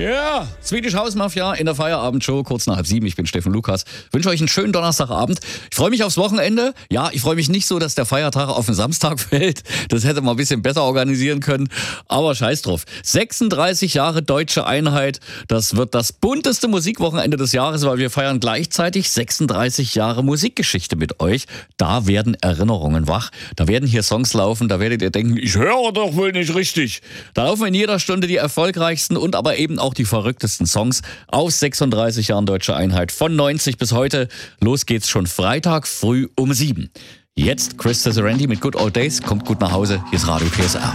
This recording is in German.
Ja, Swedish House Mafia in der Feierabendshow, kurz nach 7. Ich bin Steffen Lukas. Wünsche euch einen schönen Donnerstagabend. Ich freue mich aufs Wochenende. Ja, ich freue mich nicht so, dass der Feiertag auf den Samstag fällt. Das hätte man ein bisschen besser organisieren können. Aber scheiß drauf. 36 Jahre deutsche Einheit. Das wird das bunteste Musikwochenende des Jahres, weil wir feiern gleichzeitig 36 Jahre Musikgeschichte mit euch. Da werden Erinnerungen wach. Da werden hier Songs laufen. Da werdet ihr denken, ich höre doch wohl nicht richtig. Da laufen in jeder Stunde die erfolgreichsten und aber eben auch die verrücktesten Songs aus 36 Jahren deutsche Einheit von 90 bis heute. Los geht's schon Freitag früh um 7. Jetzt Chris Cesarendi mit Good Old Days. Kommt gut nach Hause. Hier ist Radio PSR.